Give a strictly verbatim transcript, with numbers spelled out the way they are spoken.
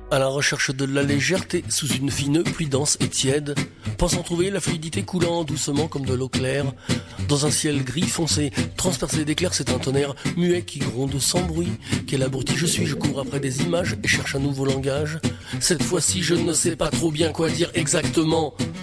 À la recherche de la légèreté sous une fine pluie dense et tiède, pensant trouver la fluidité coulant doucement comme de l'eau claire. Dans un ciel gris foncé, transpercé d'éclairs, c'est un tonnerre muet qui gronde sans bruit. Quel abruti je suis, je cours après des images et cherche un nouveau langage. Cette fois-ci je ne sais pas trop bien quoi dire exactement.